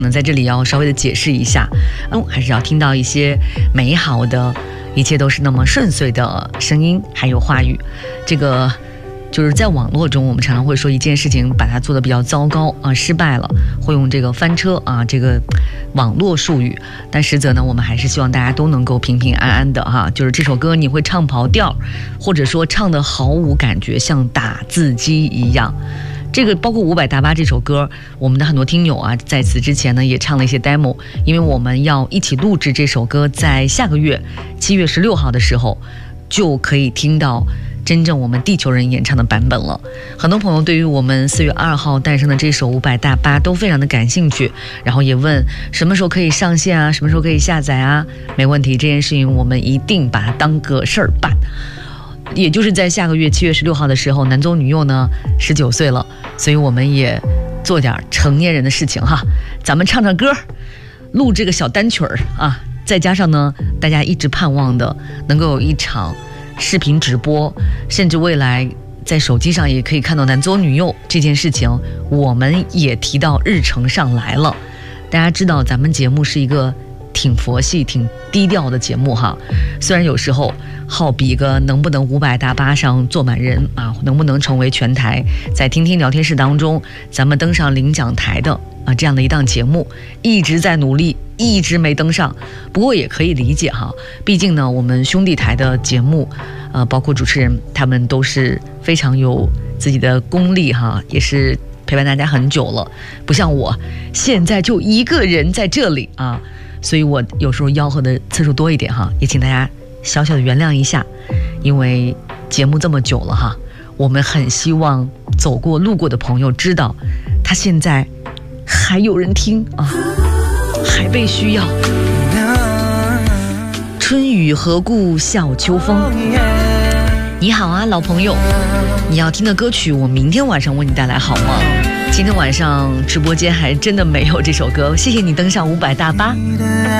在这里要稍微的解释一下，还是要听到一些美好的，一切都是那么顺遂的声音，还有话语。这个就是在网络中，我们常常会说一件事情，把它做得比较糟糕啊，失败了，会用这个翻车啊，这个网络术语。但实则呢，我们还是希望大家都能够平平安安的哈。就是这首歌你会唱跑调，或者说唱得毫无感觉，像打字机一样。这个包括伍佰大巴这首歌，我们的很多听友啊，在此之前呢也唱了一些 demo， 因为我们要一起录制这首歌，在下个月7月16号的时候，就可以听到真正我们地球人演唱的版本了。很多朋友对于我们4月2号诞生的这首伍佰大巴都非常的感兴趣，然后也问什么时候可以上线啊，什么时候可以下载啊。没问题，这件事情我们一定把它当个事儿办。也就是在下个月7月16号的时候，男左女右呢19岁了，所以我们也做点成年人的事情哈，咱们唱唱歌，录这个小单曲儿啊，再加上呢大家一直盼望的能够有一场视频直播，甚至未来在手机上也可以看到男左女右这件事情，我们也提到日程上来了。大家知道咱们节目是一个挺佛系挺低调的节目哈，虽然有时候好比个能不能伍佰大巴上坐满人啊，能不能成为全台在听听聊天室当中咱们登上领奖台的啊这样的一档节目，一直在努力，一直没登上。不过也可以理解哈，毕竟呢我们兄弟台的节目包括主持人他们都是非常有自己的功力哈，也是陪伴大家很久了，不像我现在就一个人在这里啊，所以我有时候吆喝的次数多一点哈，也请大家小小的原谅一下。因为节目这么久了哈，我们很希望走过路过的朋友知道他现在还有人听啊，还被需要。春雨何故笑秋风，你好啊老朋友，你要听的歌曲我明天晚上为你带来好吗？今天晚上直播间还真的没有这首歌，谢谢你登上伍佰大巴。